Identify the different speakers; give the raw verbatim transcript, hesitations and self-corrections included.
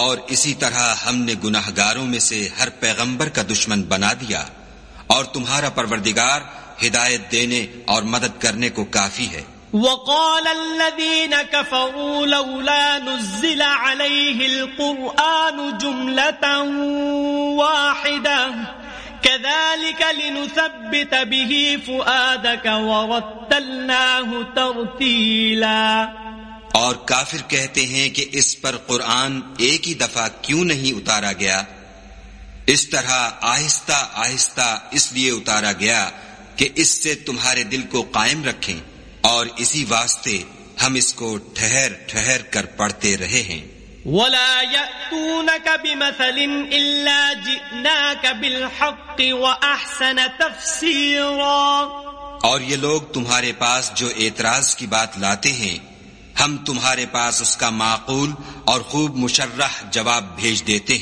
Speaker 1: اور اسی طرح ہم نے گناہگاروں میں سے ہر پیغمبر کا دشمن بنا دیا، اور تمہارا پروردگار ہدایت دینے اور مدد کرنے کو کافی ہے۔
Speaker 2: وقال الذين كفروا لولا نزل عليه القرآن جملة واحدة كذلك لنثبت به فؤادك ورتلناه ترتيلا۔
Speaker 1: اور کافر کہتے ہیں کہ اس پر قرآن ایک ہی دفعہ کیوں نہیں اتارا گیا؟ اس طرح آہستہ آہستہ اس لیے اتارا گیا کہ اس سے تمہارے دل کو قائم رکھیں، اور اسی واسطے ہم اس کو ٹھہر ٹھہر کر پڑھتے رہے ہیں۔
Speaker 2: وَلَا يَأْتُونَكَ بِمَثَلٍ إِلَّا جِئْنَاكَ بِالْحَقِّ وَأَحْسَنَ تَفْسِيرًا۔
Speaker 1: اور یہ لوگ تمہارے پاس جو اعتراض کی بات لاتے ہیں، ہم تمہارے پاس اس کا معقول اور خوب مشرح جواب بھیج دیتے ہیں۔